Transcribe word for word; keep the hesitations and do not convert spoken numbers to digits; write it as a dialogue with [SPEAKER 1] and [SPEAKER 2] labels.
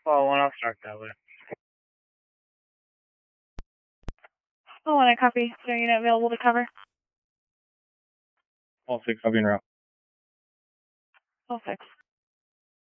[SPEAKER 1] Well, one, I'll start that way.
[SPEAKER 2] Oh, and I copy. Is there a unit available to cover?
[SPEAKER 1] All six, I'll be in route.
[SPEAKER 2] Oh, six.